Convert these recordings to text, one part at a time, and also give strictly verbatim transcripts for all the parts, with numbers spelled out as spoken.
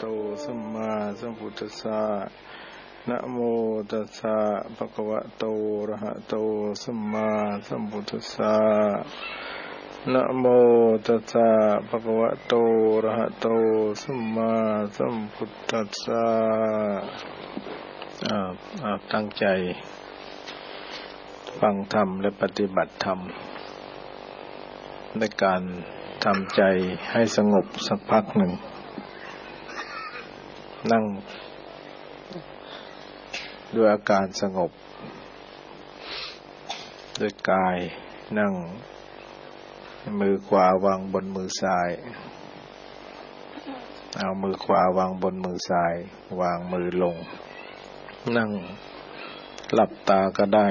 โตสัมมาสัมพุทธัสสะนะโมตัสสะภะคะวะโตอะระหะโตสัมมาสัมพุทธัสสะนะโมตัสสะภะคะวะโตอะระหะโตสัมมาสัมพุทธัสสะอ่าอ่าตั้งใจฟังธรรมและปฏิบัติธรรมในการทำใจให้สงบสักพักหนึ่งนั่งด้วยอาการสงบด้วยกายนั่งมือขวาวางบนมือซ้ายเอามือขวาวางบนมือซ้ายวางมือลงนั่งหลับตาก็ได้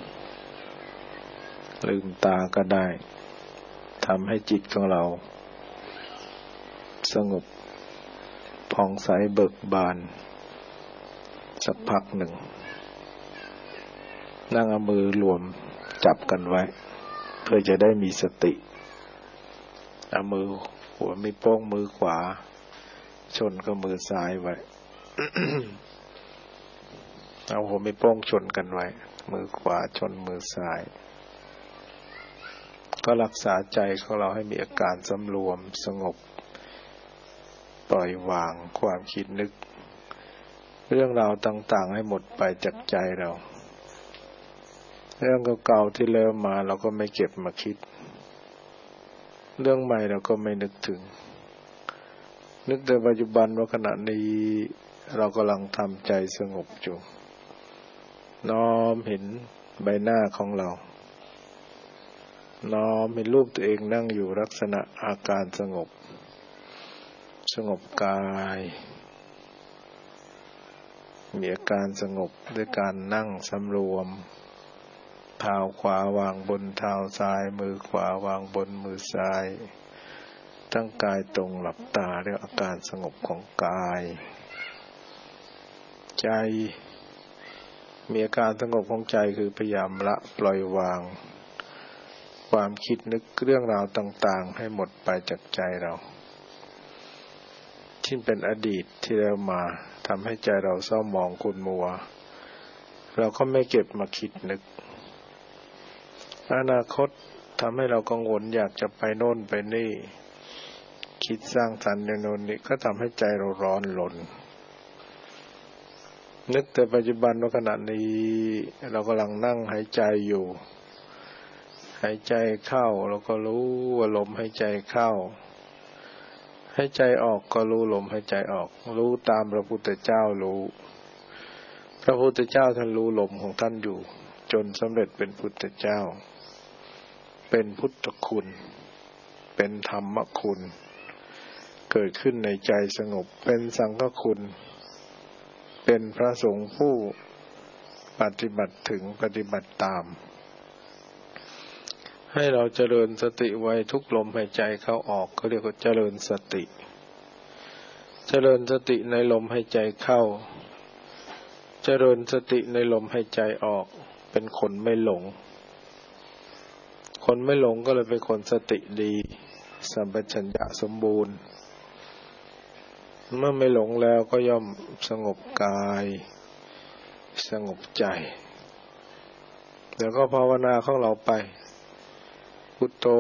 ลืมตาก็ได้ทำให้จิตของเราสงบผ่องใสเบิกบานสักพักหนึ่งนั่งเอามือรวมจับกันไว้เพื่อจะได้มีสติเอามือหัวไม่โป้งมือขวาชนกับมือซ้ายไว้ เอาหัวไม่โป้งชนกันไว้มือขวาชนมือซ้ายก็รักษาใจของเราให้มีอาการสำรวมสงบปล่อยวางความคิดนึกเรื่องราวต่างๆให้หมดไปจากใจเราเรื่องเก่าๆที่เริ่มมาเราก็ไม่เก็บมาคิดเรื่องใหม่เราก็ไม่นึกถึงนึกแต่ปัจจุบันว่าขณะนี้เรากำลังทำใจสงบอยู่น้อมเห็นใบหน้าของเราน้อมเห็นรูปตัวเองนั่งอยู่ลักษณะอาการสงบสงบกายมีอาการสงบด้วยการนั่งสำรวมเท้าขวาวางบนเท้าซ้ายมือขวาวางบนมือซ้ายตั้งกายตรงหลับตาเรียกอาการสงบของกายใจมีอาการสงบของใจคือพยายามละปล่อยวางความคิดนึกเรื่องราวต่างๆให้หมดไปจากใจเราที่เป็นอดีตที่เรามาทำให้ใจเราเศร้าหมองขุ่นมัวเราก็ไม่เก็บมาคิดนึกอนาคตทำให้เรากังวลอยากจะไปโน่นไปนี่คิดสร้างสรรค์อย่างโน่นนี่ก็ทำให้ใจเราร้อนรนนึกแต่ปัจจุบันว่าขณะนี้เรากำลังนั่งหายใจอยู่หายใจเข้าเราก็รู้ว่าลมหายใจเข้าหายใจออกก็รู้ลมหายใจออกรู้ตามพระพุทธเจ้ารู้พระพุทธเจ้าท่านรู้ลมของท่านอยู่จนสำเร็จเป็นพุทธเจ้าเป็นพุทธคุณเป็นธรรมคุณเกิดขึ้นในใจสงบเป็นสังฆคุณเป็นพระสงฆ์ผู้ปฏิบัติถึงปฏิบัติตามให้เราเจริญสติไว้ทุกลมหายใจเข้าออกเขาเรียกว่าเจริญสติเจริญสติในลมหายใจเข้าเจริญสติในลมหายใจออกเป็นคนไม่หลงคนไม่หลงก็เลยเป็นคนสติดีสัมปชัญญะสมบูรณ์เมื่อไม่หลงแล้วก็ย่อมสงบกายสงบใจแล้วก็ภาวนาของเราไปพุทโธ